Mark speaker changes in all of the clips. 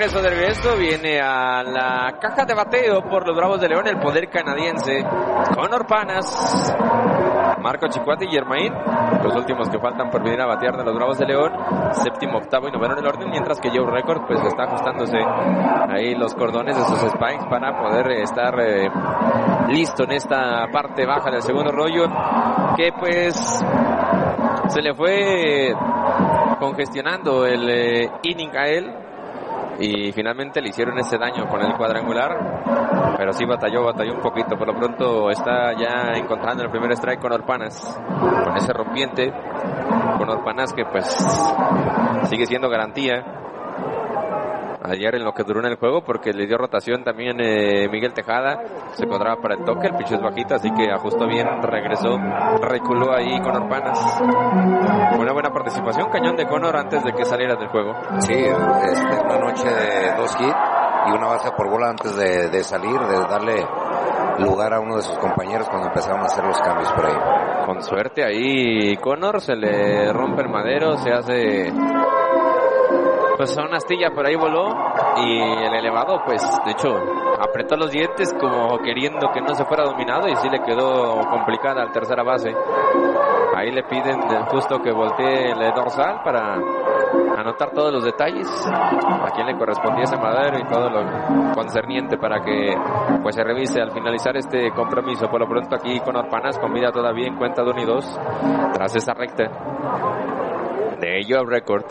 Speaker 1: regreso del resto viene a la caja de bateo por los Bravos de León, el poder canadiense. Conor Panas, Marco Chicuate y Germain, los últimos que faltan por venir a batear de los Bravos de León. Séptimo, octavo y noveno en el orden, mientras que Joe Record pues está ajustándose ahí los cordones de sus spikes para poder estar listo en esta parte baja del segundo rollo, que pues se le fue congestionando el inning a él y finalmente le hicieron ese daño con el cuadrangular, pero sí batalló un poquito. Por lo pronto está ya encontrando el primer strike Conor Panas con ese rompiente. Conor Panas que pues sigue siendo garantía ayer en lo que duró en el juego, porque le dio rotación también Miguel Tejada, se encontraba para el toque, el picho es bajito, así que ajustó bien, regresó, reculó ahí Conor Panas. Una buena participación, cañón de Conor antes de que saliera del juego.
Speaker 2: Sí, una noche de 2 hits y una base por bola antes de salir, de darle lugar a uno de sus compañeros cuando empezaron a hacer los cambios por ahí.
Speaker 1: Con suerte ahí Conor, se le rompe el madero, se hace pues una astilla, por ahí voló y el elevado pues de hecho apretó los dientes como queriendo que no se fuera dominado y sí le quedó complicada al tercera base. Ahí le piden justo que voltee el dorsal para anotar todos los detalles a quien le correspondía ese madero y todo lo concerniente para que pues se revise al finalizar este compromiso. Por lo pronto aquí Conor Panas con vida todavía en cuenta de 1-2 tras esa recta de Joe Record.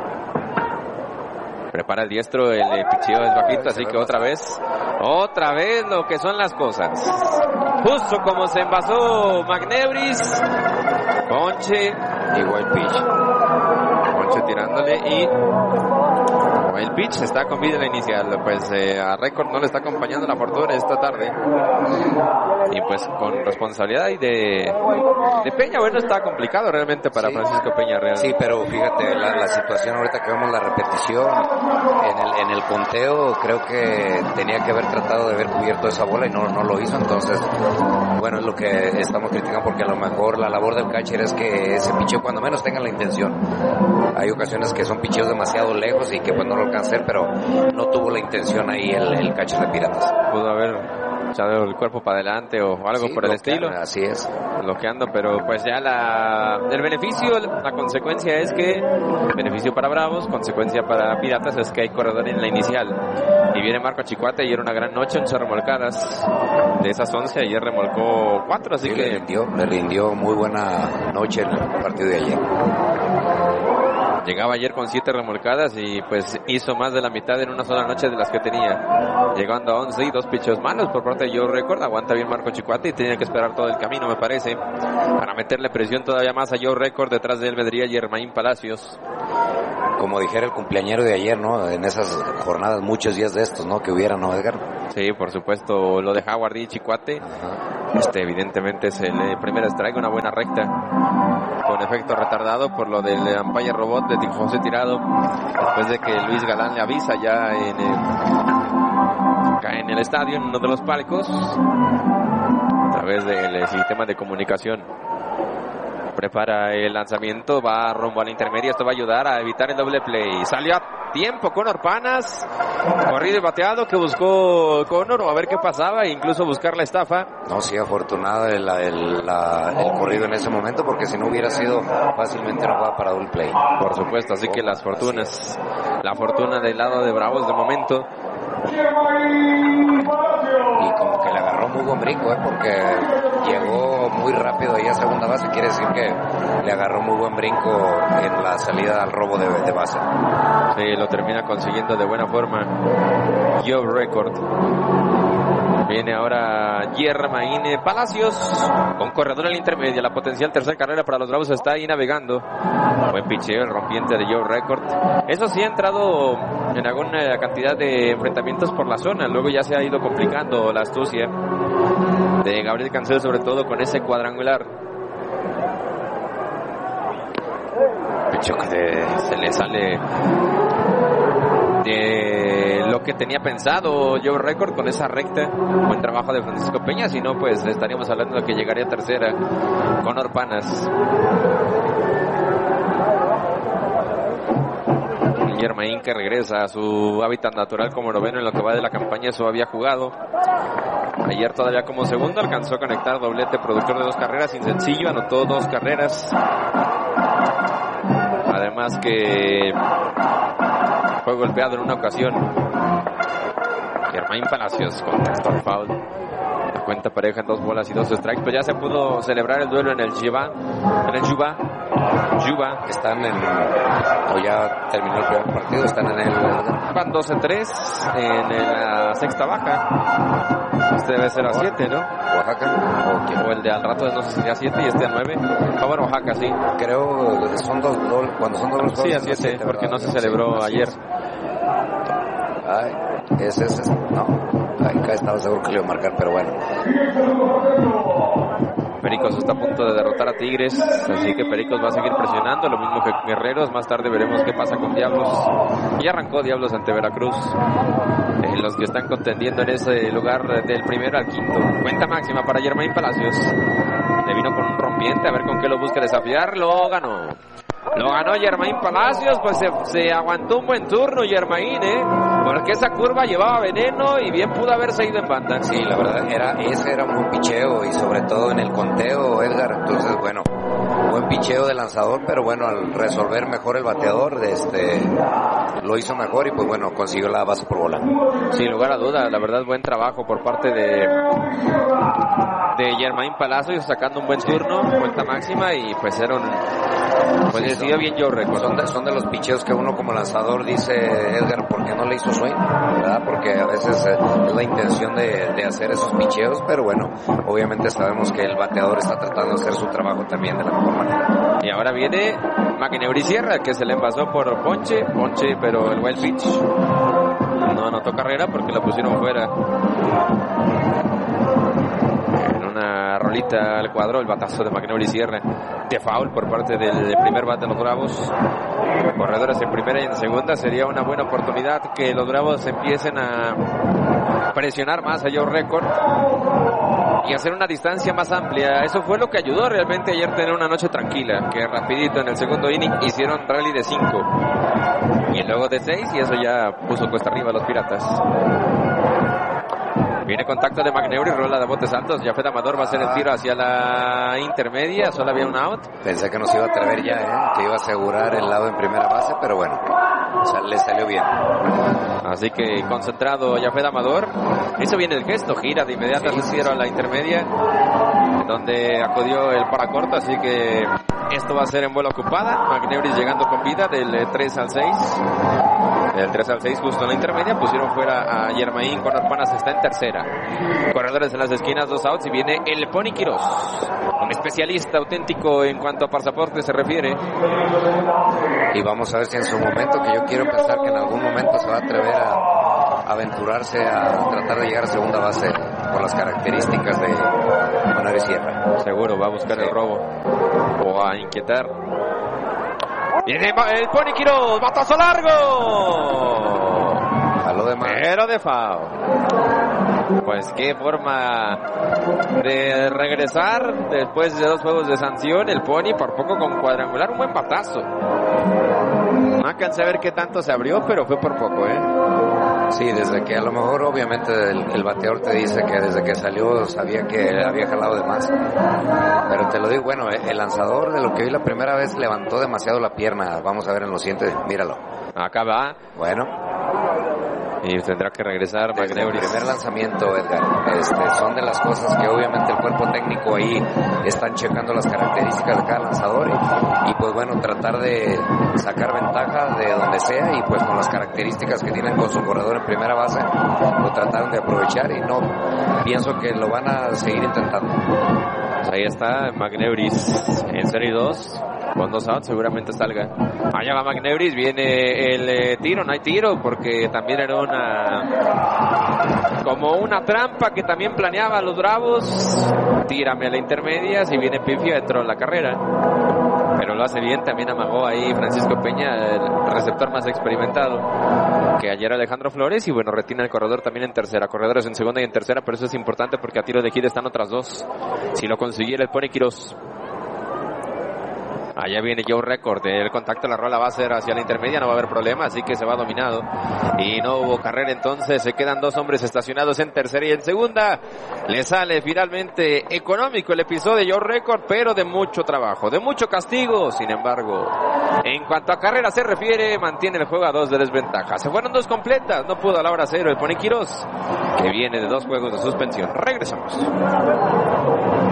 Speaker 1: Prepara el diestro, el picheo es bajito, así que otra vez lo que son las cosas. Justo como se envasó Magnebris, ponche y wild pitch. Ponche tirándole y el pitch está con vida en la inicial. Pues a Record no le está acompañando la fortuna esta tarde. Y pues con responsabilidad y de Peña, bueno, está complicado realmente para Francisco Peña Real.
Speaker 2: Sí, pero fíjate, la situación ahorita que vemos la repetición, en el conteo, creo que tenía que haber tratado de haber cubierto esa bola y no lo hizo. Entonces, bueno, es lo que estamos criticando, porque a lo mejor la labor del catcher es que ese picheo cuando menos tenga la intención. Hay ocasiones que son picheos demasiado lejos y que pues no lo alcanza a hacer, pero no tuvo la intención ahí el catcher de Piratas.
Speaker 1: Pudo haber echado el cuerpo para adelante o algo por el estilo.
Speaker 2: Así es.
Speaker 1: Bloqueando, pero pues ya el beneficio, la consecuencia es que, beneficio para Bravos, consecuencia para Piratas es que hay corredor en la inicial. Y viene Marco Chicuate, ayer una gran noche, 11 remolcadas. De esas 11, ayer remolcó 4, así
Speaker 2: sí,
Speaker 1: que...
Speaker 2: Le rindió muy buena noche en el partido de ayer.
Speaker 1: Llegaba ayer con 7 remolcadas y pues hizo más de la mitad en una sola noche de las que tenía. Llegando a 11 y 2 pichos malos por parte de Joe Record. Aguanta bien Marco Chicuate y tenía que esperar todo el camino, me parece, para meterle presión todavía más a Joe Record. Detrás de él vendría Germain Palacios.
Speaker 2: Como dijera el cumpleañero de ayer, ¿no? En esas jornadas, muchos días de estos, ¿no? Que hubiera, ¿no, Edgar?
Speaker 1: Sí, por supuesto, lo de Howard y Chicuate. Evidentemente es el primer strike, una buena recta. Con efecto retardado por lo del umpire robot de José Tirado. Después de que Luis Galán le avisa ya en el estadio, en uno de los palcos, a través del sistema de comunicación. Prepara el lanzamiento, va rumbo a la intermedia. Esto va a ayudar a evitar el doble play. Salió a tiempo Conor Panas, corrido y bateado que buscó Conor, o a ver qué pasaba, e incluso buscar la estafa.
Speaker 2: No, sí, afortunado el corrido en ese momento, porque si no hubiera sido fácilmente no va para doble play.
Speaker 1: Por supuesto, así que las fortunas, la fortuna del lado de Bravos de momento.
Speaker 2: Y como que le agarró muy buen brinco, porque llegó muy rápido ahí a segunda base. Quiere decir que le agarró muy buen brinco en la salida al robo de base.
Speaker 1: Sí, lo termina consiguiendo de buena forma Joe Record. Viene ahora Germain Palacios con corredor en la intermedia. La potencial tercera carrera para los Bravos está ahí navegando. Buen picheo, el rompiente de Joe Record. Eso sí, ha entrado en alguna cantidad de enfrentamientos por la zona. Luego ya se ha ido complicando la astucia de Gabriel Cancel, sobre todo con ese cuadrangular. Picheo que se le sale de lo que tenía pensado Joe Record con esa recta. Buen trabajo de Francisco Peña, si no pues estaríamos hablando de que llegaría a tercera Conor Panas. Germain, que regresa a su hábitat natural como noveno en lo que va de la campaña. Eso había jugado ayer todavía como segundo, alcanzó a conectar doblete, productor de 2 carreras sin sencillo, anotó 2 carreras. Además que fue golpeado en una ocasión. Germain Palacios con Castor Foul. La cuenta pareja en 2 bolas y 2 strikes, pues ya se pudo celebrar el duelo en el Juba.
Speaker 2: Están o ya terminó el primer partido, están en el...
Speaker 1: Van 12-3 en la sexta baja. Este debe ser a 7, ¿no?
Speaker 2: Oaxaca.
Speaker 1: O el de al rato no sé si sería 7 y este a 9. Favor Oaxaca, sí.
Speaker 2: Creo son 2 cuando son dobles.
Speaker 1: Sí, a 7, porque no se celebró ayer.
Speaker 2: Ay, ese, no. Acá estaba seguro que le iba a marcar, pero bueno.
Speaker 1: Pericos está a punto de derrotar a Tigres, así que Pericos va a seguir presionando, lo mismo que Guerreros. Más tarde veremos qué pasa con Diablos. Ya arrancó Diablos ante Veracruz. Los que están contendiendo en ese lugar del primero al quinto. Cuenta máxima para Germain Palacios. Le vino con un rompiente, a ver con qué lo busca desafiar. Lo ganó Germain Palacios, pues se aguantó un buen turno Germain, porque esa curva llevaba veneno y bien pudo haberse ido en banda.
Speaker 2: Sí, la verdad, ese era un buen picheo y sobre todo en el conteo, Edgar. Entonces, bueno, buen picheo de lanzador, pero bueno, al resolver mejor el bateador, lo hizo mejor y pues bueno, consiguió la base por bola.
Speaker 1: Sin lugar a duda, la verdad, buen trabajo por parte de Germain Palacios, sacando un buen turno, cuenta máxima, y pues pues decidió bien Joe Record.
Speaker 2: Son de los picheos que uno como lanzador dice, Edgar, ¿por qué no le hizo swing? ¿Verdad? Porque a veces es la intención de hacer esos picheos, pero bueno, obviamente sabemos que el bateador está tratando de hacer su trabajo también de la mejor manera.
Speaker 1: Y ahora viene McNeury Sierra, que se le envasó por ponche, pero el wild pitch no anotó carrera porque lo pusieron fuera. Una rolita al cuadro, el batazo de McNeury Sierra de foul por parte del primer bat de los Bravos. Corredores en primera y en segunda, sería una buena oportunidad que los Bravos empiecen a presionar más a Joe Record y hacer una distancia más amplia. Eso fue lo que ayudó realmente ayer tener una noche tranquila, que rapidito en el segundo inning hicieron rally de 5 y luego de 6, y eso ya puso cuesta arriba a los Piratas. Viene contacto de McNeury, rola de botes altos. Jafet Amador va a hacer el tiro hacia la intermedia. Solo había un out.
Speaker 2: Pensé que no se iba a atrever ya, que iba a asegurar el lado en primera base, pero bueno, le salió bien.
Speaker 1: Así que concentrado Jafet Amador. Hizo bien el gesto, gira de inmediato el tiro a la intermedia, donde acudió el paracorto. Así que esto va a ser en bola ocupada. McNeury llegando con vida del 3 al 6. Del 3 al 6 justo en la intermedia. Pusieron fuera a Germain. Con Orpanas está en tercera. Corredores en las esquinas, 2 outs, y viene el Pony Quiroz, un especialista auténtico en cuanto a pasaporte se refiere.
Speaker 2: Y vamos a ver si en su momento, que yo quiero pensar que en algún momento se va a atrever a aventurarse a tratar de llegar a segunda base por las características de Manuel Sierra.
Speaker 1: Seguro va a buscar el robo o a inquietar. Viene el Pony Quiroz, batazo largo. Pero de foul. Pues qué forma de regresar después de 2 juegos de sanción. El Pony por poco con cuadrangular, un buen batazo. No alcancé a ver qué tanto se abrió, pero fue por poco,
Speaker 2: Sí, desde que a lo mejor obviamente el bateador te dice que desde que salió sabía que había jalado de más. Pero te lo digo, bueno, el lanzador, de lo que vi la primera vez, levantó demasiado la pierna. Vamos a ver en los siguientes, míralo.
Speaker 1: Acá va.
Speaker 2: Bueno.
Speaker 1: Y tendrá que regresar McNeury.
Speaker 2: El primer lanzamiento, Edgar, son de las cosas que obviamente el cuerpo técnico ahí están checando las características de cada lanzador y pues bueno, tratar de sacar ventaja de donde sea, y pues con las características que tienen con su corredor en primera base lo trataron de aprovechar, y no, pienso que lo van a seguir intentando.
Speaker 1: Pues ahí está McNeury en serie 2 con 2 outs, seguramente salga. Allá va McNeury, viene el tiro, no hay tiro porque también era como una trampa que también planeaba los Bravos. Tírame a la intermedia, si viene Pifio entró en la carrera, pero lo hace bien. También amagó ahí Francisco Peña, el receptor más experimentado que ayer Alejandro Flores, y bueno, retina el corredor también en tercera. Corredores en segunda y en tercera, pero eso es importante porque a tiro de hit están otras 2. Si lo consiguiera el Pony Quiroz. Allá viene Joe Record. El contacto, la rola va a ser hacia la intermedia, no va a haber problema, así que se va dominado. Y no hubo carrera, entonces se quedan 2 hombres estacionados en tercera y en segunda. Le sale finalmente económico el episodio de Joe Record, pero de mucho trabajo, de mucho castigo. Sin embargo, en cuanto a carrera se refiere, mantiene el juego a 2 de desventaja. Se fueron 2 completas, no pudo a la hora 0 el Pony Quirós, que viene de 2 juegos de suspensión. Regresamos.